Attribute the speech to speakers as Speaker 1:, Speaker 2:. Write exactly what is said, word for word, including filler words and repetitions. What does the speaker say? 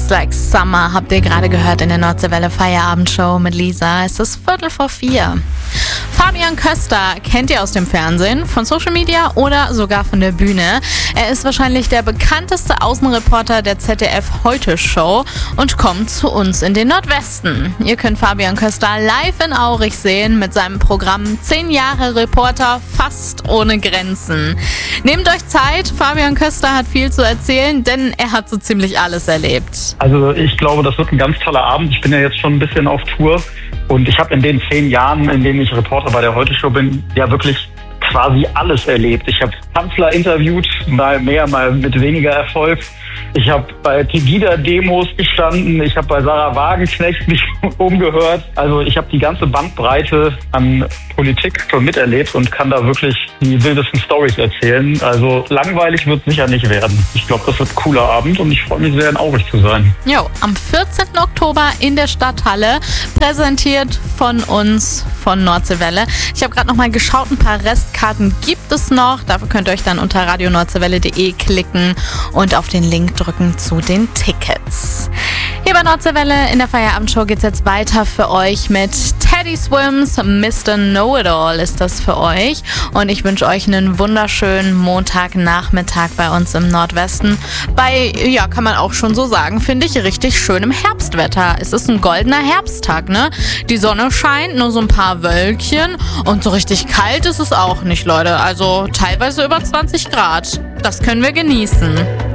Speaker 1: Like Summer habt ihr gerade gehört in der Nordseewelle Feierabendshow mit Lisa. Es ist Viertel vor vier. Fabian Köster kennt ihr aus dem Fernsehen, von Social Media oder sogar von der Bühne. Er ist wahrscheinlich der bekannteste Außenreporter der Z D F-Heute-Show und kommt zu uns in den Nordwesten. Ihr könnt Fabian Köster live in Aurich sehen mit seinem Programm zehn Jahre Reporter fast ohne Grenzen. Nehmt euch Zeit, Fabian Köster hat viel zu erzählen, denn er hat so ziemlich alles erlebt.
Speaker 2: Also ich glaube, das wird ein ganz toller Abend. Ich bin ja jetzt schon ein bisschen auf Tour und ich habe in den zehn Jahren, in denen ich Reporter bei der Heute-Show bin, ja wirklich quasi alles erlebt. Ich habe Kanzler interviewt, mal mehr, mal mit weniger Erfolg. Ich habe bei Pegida-Demos gestanden, ich habe bei Sarah Wagenknecht mich umgehört. Also ich habe die ganze Bandbreite an Politik schon miterlebt und kann da wirklich die wildesten Storys erzählen. Also langweilig wird es sicher nicht werden. Ich glaube, das wird ein cooler Abend und ich freue mich sehr, in Aurich zu sein.
Speaker 1: Jo, am vierzehnten Oktober in der Stadthalle, präsentiert von uns, von Nordseewelle. Ich habe gerade noch mal geschaut, ein paar Restkarten gibt es noch. Dafür könnt ihr euch dann unter radio nordseewelle punkt de klicken und auf den Link drücken zu den Tickets. Hier bei Nordseewelle in der Feierabendshow geht es jetzt weiter für euch mit Teddy Swims, Mister Know-It-All ist das für euch. Und ich wünsche euch einen wunderschönen Montagnachmittag bei uns im Nordwesten. Bei, ja, kann man auch schon so sagen, finde ich, richtig schönem Herbstwetter. Es ist ein goldener Herbsttag, ne? Die Sonne scheint, nur so ein paar Wölkchen. Und so richtig kalt ist es auch nicht, Leute. Also teilweise über zwanzig Grad. Das können wir genießen.